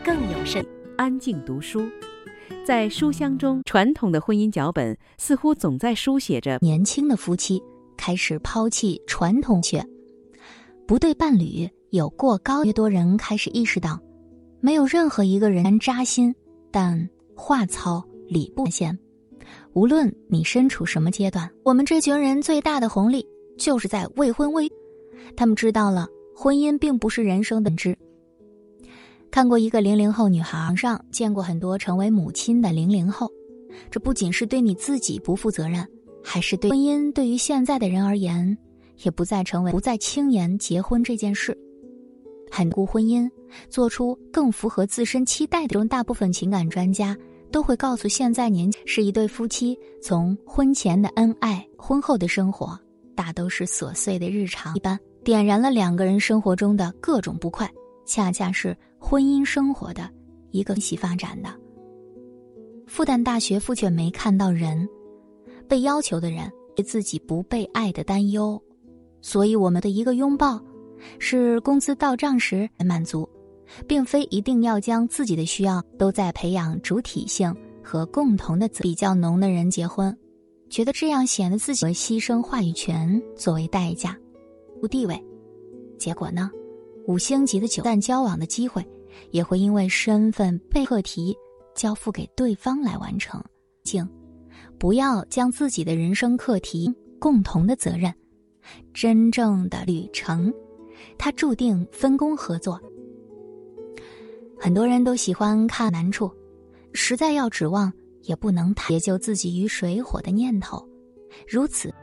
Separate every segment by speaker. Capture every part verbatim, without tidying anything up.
Speaker 1: 更有深。
Speaker 2: 安静读书，在书香中，传统的婚姻脚本似乎总在书写着
Speaker 3: 年轻的夫妻开始抛弃传统学，不对伴侣有过高。越多人开始意识到，没有任何一个人扎心，但话糙理不先。无论你身处什么阶段，我们这群人最大的红利就是在未婚未育。他们知道了婚姻并不是人生的本质。看过一个零零后女孩，上见过很多成为母亲的零零后，这不仅是对你自己不负责任，还是对婚姻。对于现在的人而言，也不再成为不再轻言结婚这件事。很多婚姻做出更符合自身期待的中，大部分情感专家都会告诉现在年轻是一对夫妻从婚前的恩爱，婚后的生活大都是琐碎的日常，一般点燃了两个人生活中的各种不快，恰恰是婚姻生活的一个一起发展的。复旦大学傅却没看到人被要求的人对自己不被爱的担忧，所以我们的一个拥抱是工资到账时满足，并非一定要将自己的需要都在培养主体性和共同的比较浓的人结婚，觉得这样显得自己为牺牲话语权作为代价不地位。结果呢，五星级的久但交往的机会也会因为身份被课题交付给对方来完成。请不要将自己的人生课题共同的责任，真正的旅程它注定分工合作。很多人都喜欢看难处，实在要指望也不能解救自己于水火的念头，如此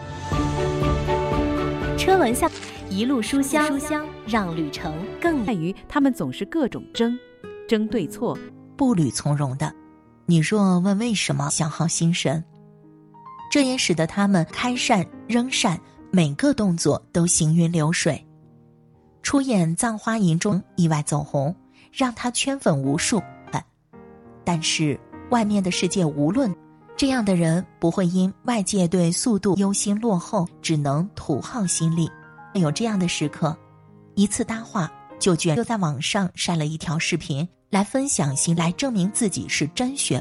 Speaker 1: 车轮下一路书香，书香让旅程更
Speaker 2: 在于他们总是各种争争对错，
Speaker 4: 步履从容的。你若问为什么，消耗心神，这也使得他们开扇扔扇，每个动作都行云流水。出演《葬花吟》中意外走红，让他圈粉无数。但是外面的世界无论这样的人不会因外界对速度忧心落后，只能徒耗心力。有这样的时刻，一次搭话就卷就在网上晒了一条视频来分享心，来证明自己是真学